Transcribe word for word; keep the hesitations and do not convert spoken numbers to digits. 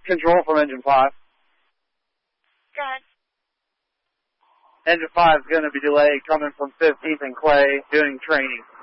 Control from Engine five. Go ahead. Engine five is going to be delayed coming from fifteenth and Clay doing training.